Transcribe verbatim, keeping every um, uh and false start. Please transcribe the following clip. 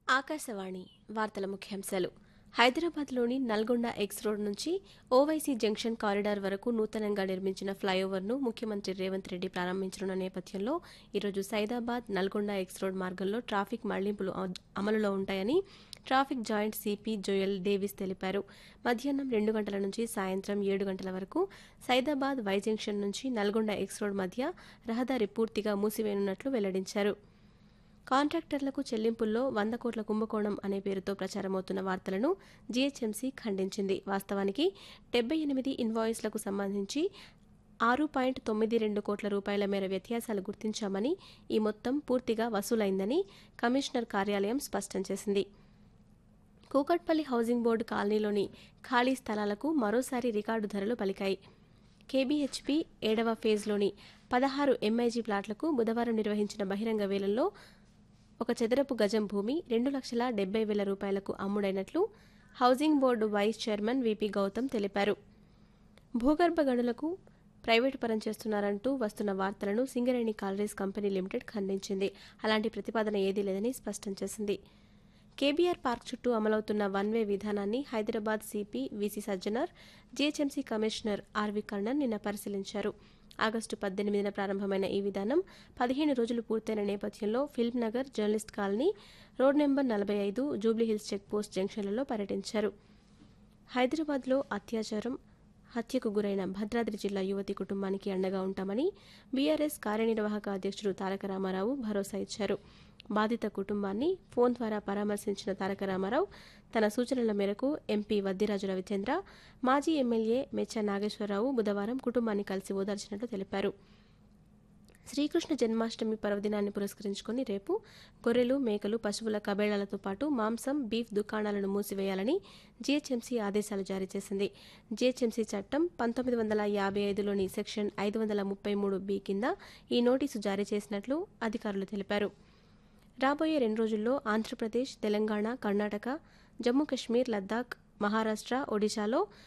ఆకాశవాణి వార్తల ముఖ్యాంశాలు. హైదరాబాద్లోని నల్గొండ ఎక్స్ రోడ్ నుంచి ఓవైసీ జంక్షన్ కారిడార్ వరకు నూతనంగా నిర్మించిన ఫ్లైఓవర్ను ముఖ్యమంత్రి రేవంత్ రెడ్డి ప్రారంభించనున్న నేపథ్యంలో ఈరోజు సైదాబాద్ నల్గొండ ఎక్స్ రోడ్ మార్గంలో ట్రాఫిక్ మళ్లింపులు అమలులో ఉంటాయని traffic joint CP Joel Davis తెలిపారు. మధ్యాహ్నం రెండు గంటల నుంచి సాయంత్రం ఏడు గంటల వరకు సైదాబాద్ వై జంక్షన్ నుంచి నల్గొండ ఎక్స్ రోడ్ మధ్య రహదారి పూర్తిగా మూసివేయనున్నట్లు వెల్లడించారు. కాంట్రాక్టర్లకు చెల్లింపుల్లో వంద కోట్ల కుంభకోణం అనే పేరుతో ప్రచారమవుతున్న వార్తలను జీహెచ్ఎంసీ ఖండించింది. వాస్తవానికి డెబ్బై ఎనిమిది ఇన్వాయిస్లకు సంబంధించి ఆరు పాయింట్ తొమ్మిది రెండు కోట్ల రూపాయల మేర వ్యత్యాసాలు గుర్తించామని, ఈ మొత్తం పూర్తిగా వసూలైందని కమిషనర్ కార్యాలయం స్పష్టం చేసింది. కూకట్పల్లి హౌసింగ్ బోర్డు కాలనీలోని ఖాళీ స్థలాలకు మరోసారి రికార్డు ధరలు పలికాయి. కేబీహెచ్పీ ఏడవ ఫేజ్లోని పదహారు ఎంఐజీ ప్లాట్లకు బుధవారం నిర్వహించిన బహిరంగ వేలంలో ఒక చదరపు గజం భూమి రెండు లక్షల డెబ్బై వేల రూపాయలకు అమ్ముడైనట్లు housing board vice chairman VP Gautam తెలిపారు. భూగర్భ గనులకు ప్రైవేటు పరం చేస్తున్నారంటూ వస్తున్న వార్తలను సింగరేణి కాలరీస్ కంపెనీ లిమిటెడ్ ఖండించింది. అలాంటి ప్రతిపాదన ఏదీ లేదని స్పష్టం చేసింది. కేబీఆర్ పార్క్ చుట్టూ అమలవుతున్న వన్ వే విధానాన్ని Hyderabad CP VC Sajjanar, GHMC commissioner RV Karnan నిన్న పరిశీలించారు. ఆగస్టు పద్దెనిమిదిన ప్రారంభమైన ఈ విధానం పదిహేను రోజులు పూర్తయిన నేపథ్యంలో film Nagar, journalist colony, road number నలభై ఐదు, జూబ్లీహిల్స్ చెక్పోస్ట్ జంక్షన్లలో పర్యటించారు. హైదరాబాద్లో అత్యాచారం, హత్యకు గురైన భద్రాద్రి జిల్లా యువతి కుటుంబానికి అండగా ఉంటామని బీఆర్ఎస్ కార్యనిర్వాహక అధ్యక్షుడు తారక రామారావు భరోసా ఇచ్చారు. బాధిత కుటుంబాన్ని ఫోన్ ద్వారా పరామర్శించిన తారక రామారావు తన సూచనల మేరకు ఎంపీ వద్దిరాజు రవిచంద్ర, మాజీ ఎమ్మెల్యే మెచ్చ నాగేశ్వరరావు బుధవారం కుటుంబాన్ని కలిసి ఓదార్చినట్లు తెలిపారు. శ్రీకృష్ణ జన్మాష్టమి పర్వదినాన్ని పురస్కరించుకుని రేపు గొర్రెలు, మేకలు, పశువుల కబేళాలతో పాటు మాంసం, బీఫ్ దుకాణాలను మూసివేయాలని జీహెచ్ఎంసీ ఆదేశాలు జారీ చేసింది. జీహెచ్ఎంసీ చట్టం పంతొమ్మిది వందల యాభై ఐదులోని సెక్షన్ ఐదు వందల ముప్పై మూడు బి కింద ఈ నోటీసు జారీ చేసినట్లు అధికారులు తెలిపారు. రాబోయే రెండు రోజుల్లో ఆంధ్రప్రదేశ్, తెలంగాణ, కర్ణాటక, జమ్మూ కశ్మీర్, లద్దాఖ్, మహారాష్ట్ర, ఒడిశాలో